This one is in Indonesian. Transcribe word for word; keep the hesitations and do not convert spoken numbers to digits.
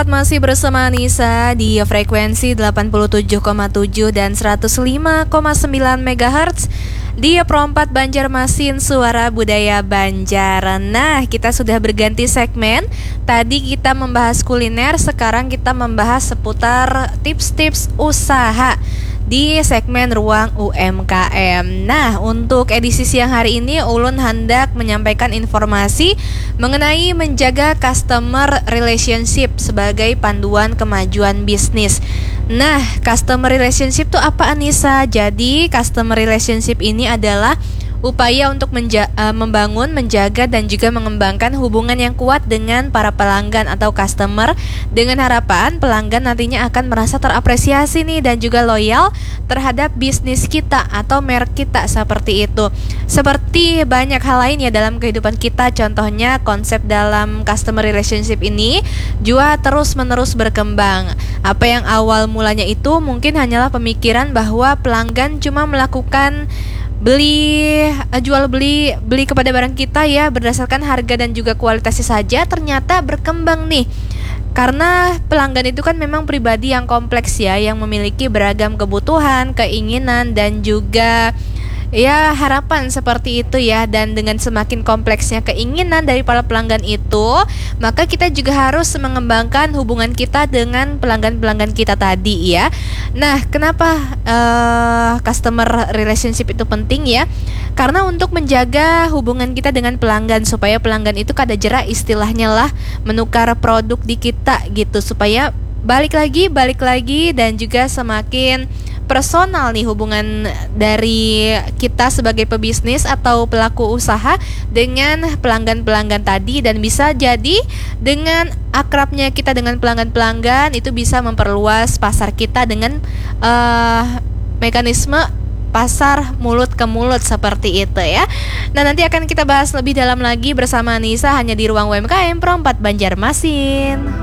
Masih bersama Nisa di frekuensi delapan puluh tujuh koma tujuh dan seratus lima koma sembilan megahertz di Pro empat Banjarmasin, Suara Budaya Banjar. Nah, kita sudah berganti segmen. Tadi kita membahas kuliner, sekarang kita membahas seputar tips-tips usaha di segmen Ruang U M K M. Nah, untuk edisi siang hari ini Ulun hendak menyampaikan informasi mengenai menjaga customer relationship sebagai panduan kemajuan bisnis. Nah, customer relationship itu apa, Anissa? Jadi, customer relationship ini adalah upaya untuk menja- uh, membangun, menjaga, dan juga mengembangkan hubungan yang kuat dengan para pelanggan atau customer, dengan harapan pelanggan nantinya akan merasa terapresiasi nih dan juga loyal terhadap bisnis kita atau merek kita, seperti itu. Seperti banyak hal lain ya dalam kehidupan kita, contohnya konsep dalam customer relationship ini juga terus-menerus berkembang. Apa yang awal mulanya itu mungkin hanyalah pemikiran bahwa pelanggan cuma melakukan beli jual beli beli kepada barang kita ya berdasarkan harga dan juga kualitasnya saja, ternyata berkembang nih. Karena pelanggan itu kan memang pribadi yang kompleks ya, yang memiliki beragam kebutuhan, keinginan, dan juga ya harapan seperti itu ya. Dan dengan semakin kompleksnya keinginan dari para pelanggan itu, maka kita juga harus mengembangkan hubungan kita dengan pelanggan-pelanggan kita tadi ya. Nah, kenapa uh, customer relationship itu penting ya? Karena untuk menjaga hubungan kita dengan pelanggan, supaya pelanggan itu kada jera istilahnya lah menukar produk di kita gitu, supaya balik lagi, balik lagi dan juga semakin personal nih hubungan dari kita sebagai pebisnis atau pelaku usaha dengan pelanggan-pelanggan tadi. Dan bisa jadi dengan akrabnya kita dengan pelanggan-pelanggan itu bisa memperluas pasar kita dengan uh, mekanisme pasar mulut ke mulut seperti itu ya. Nah, nanti akan kita bahas lebih dalam lagi bersama Nisa hanya di Ruang U M K M Pro empat Banjarmasin.